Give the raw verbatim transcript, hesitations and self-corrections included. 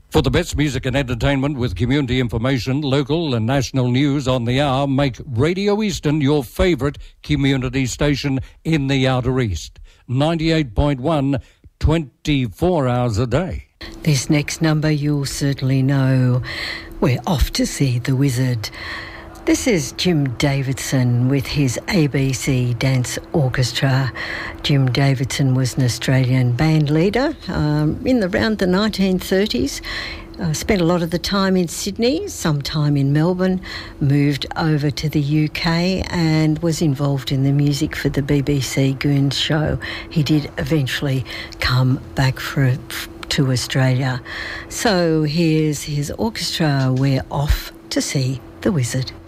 For the best music and entertainment with community information, local and national news on the hour, make Radio Eastern your favourite community station in the Outer East. ninety-eight point one, twenty-four hours a day. This next number you'll certainly know. We're off to see The Wizard. This is Jim Davidson with his A B C Dance Orchestra. Jim Davidson was an Australian band leader um, in around the nineteen thirties. Uh, spent a lot of the time in Sydney, some time in Melbourne, moved over to the U K and was involved in the music for the B B C Goons show. He did eventually come back for, to Australia. So here's his orchestra. We're off to see The Wizard.